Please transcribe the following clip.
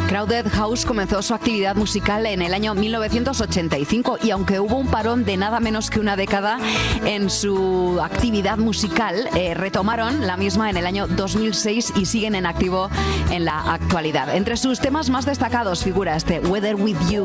Crowded House comenzó su actividad musical en el año 1985 y aunque hubo un parón de nada menos que una década en su actividad musical, retomaron la misma en el año 2006 y siguen en activo en la actualidad. Entre sus temas más destacados figura este Weather With You.